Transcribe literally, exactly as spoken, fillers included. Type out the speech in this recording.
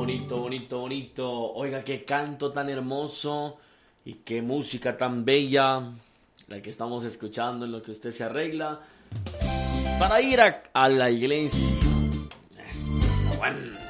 bonito, bonito, bonito. Oiga, qué canto tan hermoso y qué música tan bella la que estamos escuchando en lo que usted se arregla para ir a, a la iglesia. Bueno.